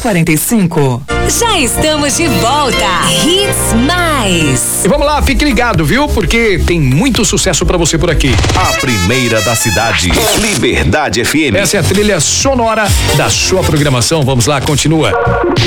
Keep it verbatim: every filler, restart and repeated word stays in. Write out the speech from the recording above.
quarenta e cinco. Já estamos de volta. Hits Mais. E vamos lá, fique ligado, viu? Porque tem muito sucesso pra você por aqui. A primeira da cidade, Liberdade F M. Essa é a trilha sonora da sua programação. Vamos lá, continua.